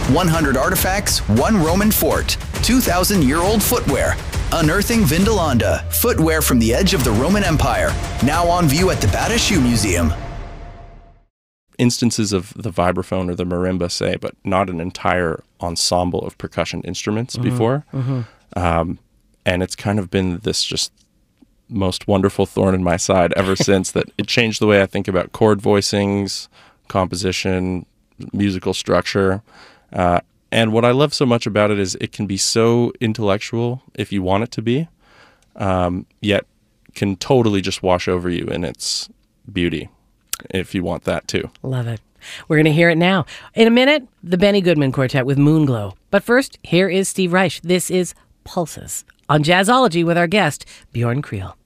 100 artifacts, one Roman fort, 2,000-year-old footwear. Unearthing Vindolanda, footwear from the edge of the Roman Empire. Now on view at the Bata Shoe Museum. Instances of the vibraphone or the marimba, say, but not an entire ensemble of percussion instruments before. And it's kind of been this just most wonderful thorn in my side ever since, that it changed the way I think about chord voicings, composition, musical structure. And what I love so much about it is it can be so intellectual if you want it to be, yet can totally just wash over you in its beauty if you want that too. Love it. We're going to hear it now. In a minute, the Benny Goodman Quartet with Moonglow. But first, here is Steve Reich. This is Pulses on Jazzology with our guest, Bjorn Creel.